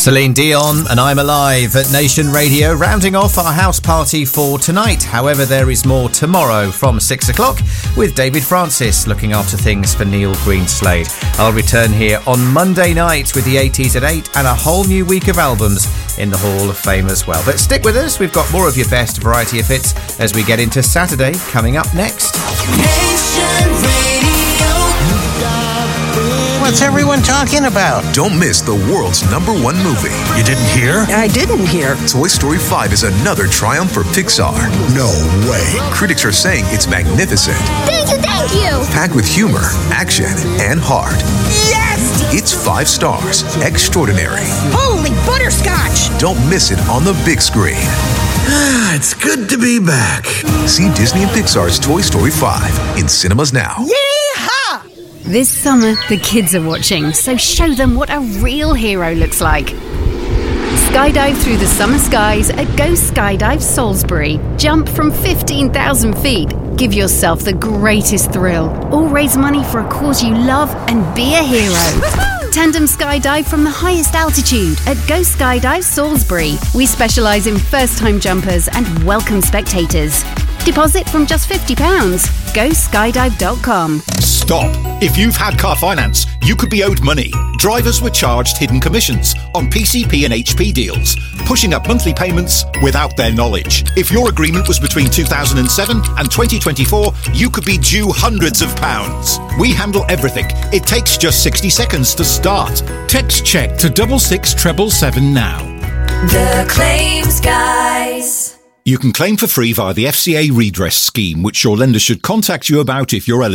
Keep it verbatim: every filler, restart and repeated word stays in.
Celine Dion and I'm Alive at Nation Radio, rounding off our house party for tonight. However, there is more tomorrow from six o'clock with David Francis looking after things for Neil Greenslade. I'll return here on Monday night with the eighties at eight and a whole new week of albums in the Hall of Fame as well. But stick with us, we've got more of your best variety of hits as we get into Saturday coming up next. Nation Radio. What's everyone talking about? Don't miss the world's number one movie. You didn't hear? I didn't hear. Toy Story five is another triumph for Pixar. No way. Critics are saying it's magnificent. Thank you, thank you. Packed with humor, action, and heart. Yes! It's five stars. Extraordinary. Holy butterscotch! Don't miss it on the big screen. It's good to be back. See Disney and Pixar's Toy Story five in cinemas now. Yeehaw! This summer, the kids are watching, so show them what a real hero looks like. Skydive through the summer skies at Go Skydive Salisbury. Jump from fifteen thousand feet. Give yourself the greatest thrill. Or raise money for a cause you love and be a hero. Tandem skydive from the highest altitude at Go Skydive Salisbury. We specialise in first-time jumpers and welcome spectators. Deposit from just fifty pounds. go skydive dot com. Stop. If you've had car finance, you could be owed money. Drivers were charged hidden commissions on P C P and H P deals, pushing up monthly payments without their knowledge. If your agreement was between two thousand seven and twenty twenty-four, you could be due hundreds of pounds. We handle everything. It takes just sixty seconds to start. Text check to double six treble seven now. The Claims Guys. You can claim for free via the F C A redress scheme, which your lender should contact you about if you're eligible.